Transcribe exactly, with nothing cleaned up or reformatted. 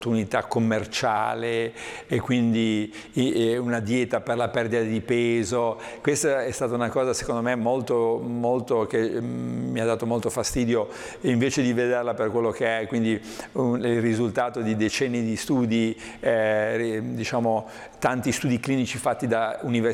opportunità commerciale e quindi una dieta per la perdita di peso. Questa è stata una cosa secondo me molto, molto che mi ha dato molto fastidio, invece di vederla per quello che è, quindi un, il risultato di decenni di studi, eh, diciamo tanti studi clinici fatti da università